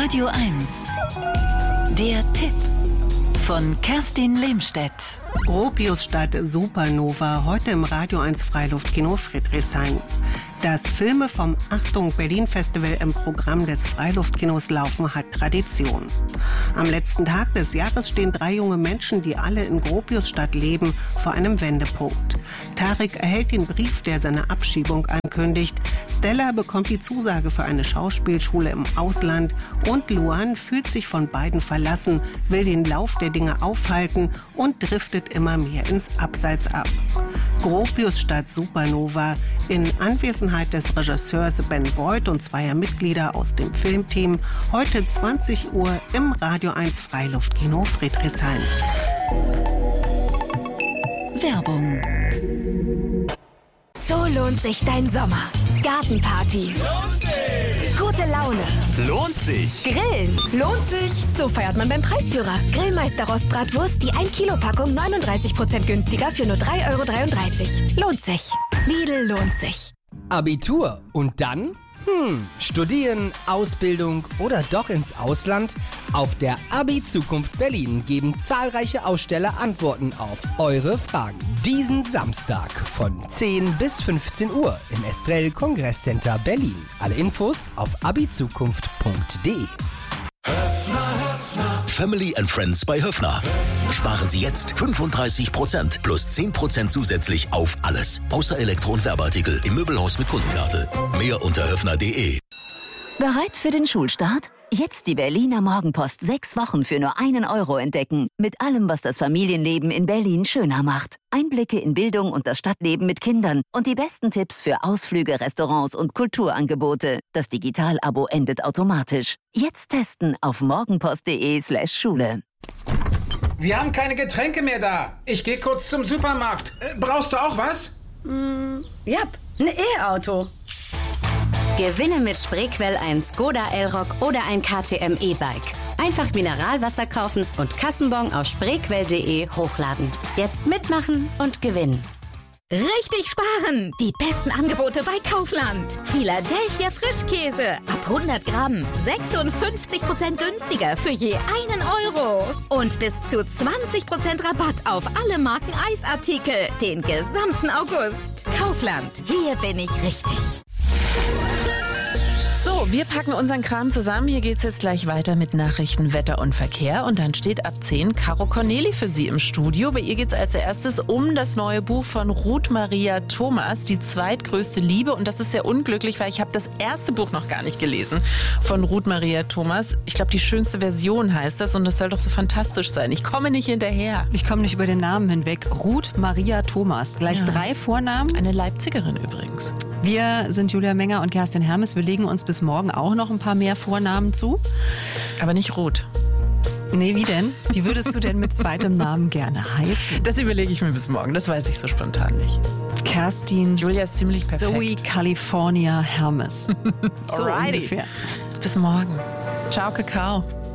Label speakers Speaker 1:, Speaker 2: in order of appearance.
Speaker 1: Radio 1. Der Tipp von Kerstin Lehmstedt.
Speaker 2: Gropiusstadt Supernova, heute im Radio 1 Freiluftkino Friedrichshain. Dass Filme vom Achtung Berlin Festival im Programm des Freiluftkinos laufen, hat Tradition. Am letzten Tag des Jahres stehen 3 junge Menschen, die alle in Gropiusstadt leben, vor einem Wendepunkt. Tarek erhält den Brief, der seine Abschiebung ankündigt. Stella bekommt die Zusage für eine Schauspielschule im Ausland. Und Luan fühlt sich von beiden verlassen, will den Lauf der Dinge aufhalten und driftet immer mehr ins Abseits ab. Gropiusstadt Supernova in Anwesenheit des Regisseurs Ben Voigt und 2 Mitglieder aus dem Filmteam. Heute 20 Uhr im Radio 1 Freiluftkino Friedrichshain.
Speaker 1: Werbung.
Speaker 3: So lohnt sich dein Sommer. Gartenparty.
Speaker 4: Lohnt sich!
Speaker 3: Gute Laune.
Speaker 4: Lohnt sich!
Speaker 3: Grillen. Lohnt sich. So feiert man beim Preisführer. Grillmeister Rostbratwurst, die 1 Kilo Packung 39% günstiger für nur 3,33 €. Lohnt sich. Lidl lohnt sich.
Speaker 5: Abitur und dann? Studieren, Ausbildung oder doch ins Ausland? Auf der Abi-Zukunft Berlin geben zahlreiche Aussteller Antworten auf eure Fragen. Diesen Samstag von 10 bis 15 Uhr im Estrell Kongresscenter Berlin. Alle Infos auf abizukunft.de.
Speaker 6: Family and Friends bei Höffner. Sparen Sie jetzt 35% plus 10% zusätzlich auf alles. Außer Elektro- und Werbeartikel im Möbelhaus mit Kundenkarte. Mehr unter höffner.de.
Speaker 1: Bereit für den Schulstart? Jetzt die Berliner Morgenpost 6 Wochen für nur 1 € entdecken. Mit allem, was das Familienleben in Berlin schöner macht. Einblicke in Bildung und das Stadtleben mit Kindern. Und die besten Tipps für Ausflüge, Restaurants und Kulturangebote. Das Digital-Abo endet automatisch. Jetzt testen auf morgenpost.de/Schule.
Speaker 7: Wir haben keine Getränke mehr da. Ich gehe kurz zum Supermarkt. Brauchst du auch was?
Speaker 8: Jap, ein E-Auto. Gewinne mit Spreequell ein Skoda Elroq oder ein KTM E-Bike. Einfach Mineralwasser kaufen und Kassenbon auf spreequell.de hochladen. Jetzt mitmachen und gewinnen.
Speaker 9: Richtig sparen! Die besten Angebote bei Kaufland. Philadelphia Frischkäse. Ab 100 Gramm. 56% günstiger für je 1 €. Und bis zu 20% Rabatt auf alle Marken Eisartikel. Den gesamten August. Kaufland. Hier bin ich richtig.
Speaker 10: So, wir packen unseren Kram zusammen. Hier geht's jetzt gleich weiter mit Nachrichten, Wetter und Verkehr. Und dann steht ab 10 Caro Corneli für Sie im Studio. Bei ihr geht's als erstes um das neue Buch von Ruth Maria Thomas, Die zweitgrößte Liebe. Und das ist sehr unglücklich, weil ich habe das erste Buch noch gar nicht gelesen von Ruth Maria Thomas. Ich glaube, die schönste Version heißt das. Und das soll doch so fantastisch sein. Ich komme nicht hinterher.
Speaker 11: Ich komme nicht über den Namen hinweg. Ruth Maria Thomas. Gleich 3 Vornamen.
Speaker 10: Eine Leipzigerin übrigens.
Speaker 11: Wir sind Julia Menger und Kerstin Hermes. Wir legen uns bis morgen auch noch ein paar mehr Vornamen zu.
Speaker 10: Aber nicht Ruth.
Speaker 11: Nee, wie denn? Wie würdest du denn mit zweitem Namen gerne heißen?
Speaker 10: Das überlege ich mir bis morgen. Das weiß ich so spontan nicht.
Speaker 11: Kerstin
Speaker 10: Julia ist ziemlich perfekt.
Speaker 11: Zoe California Hermes. So
Speaker 10: Alrighty.
Speaker 11: ungefähr.
Speaker 10: Bis morgen. Ciao, Kakao.